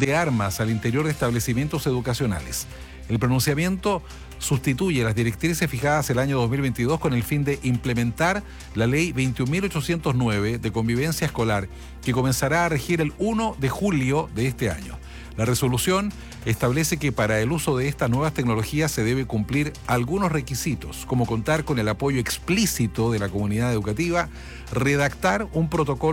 de armas al interior de establecimientos educacionales. El pronunciamiento sustituye las directrices fijadas el año 2022 con el fin de implementar la ley 21.809 de convivencia escolar, que comenzará a regir el 1 de julio de este año. La resolución establece que para el uso de estas nuevas tecnologías se debe cumplir algunos requisitos, como contar con el apoyo explícito de la comunidad educativa, redactar un protocolo